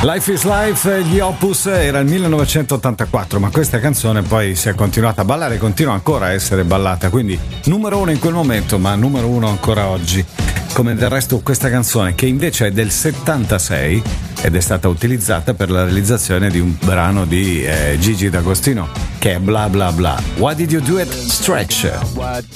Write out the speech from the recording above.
Life is Life, gli Opus, era il 1984, ma questa canzone poi si è continuata a ballare, continua ancora a essere ballata, quindi numero uno in quel momento, ma numero uno ancora oggi, come del resto questa canzone che invece è del 76 ed è stata utilizzata per la realizzazione di un brano di Gigi D'Agostino che è Bla Bla Bla. Why did you do it? Stretch.